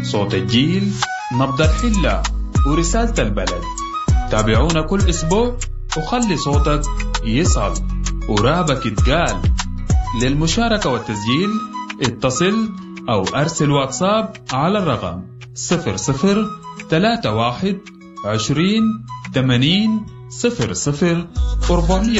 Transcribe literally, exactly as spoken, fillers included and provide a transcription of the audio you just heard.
صوت الجيل، نبض الحلة، ورسالة البلد. تابعونا كل أسبوع وخلي صوتك يصل ورابك يتقال. للمشاركة والتسجيل اتصل أو أرسل واتساب على الرقم صفر صفر ثلاثة واحد عشرين ثمانين صفر صفر أربعمية.